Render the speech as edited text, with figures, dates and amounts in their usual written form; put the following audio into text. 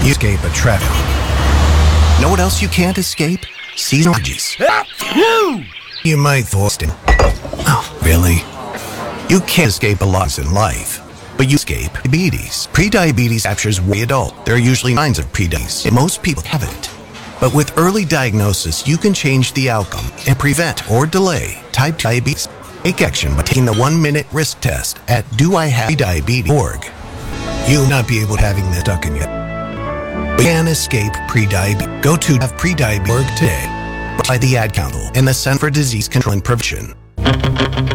You escape a traffic. Know what else you can't escape? Seasonal allergies. You might thirst. Oh, really? You can't escape a loss in life, but you escape diabetes. Prediabetes captures the adult. There are usually signs of prediabetes, and most people have it. But with early diagnosis, you can change the outcome and prevent or delay type 2 diabetes. Take action by taking the 1-minute risk test at doihavediabetes.org. You'll not be able to having that stuck in you. You can escape prediabetes. Go to haveprediabetes.org today. By the Ad Council and the Center for Disease Control and Prevention.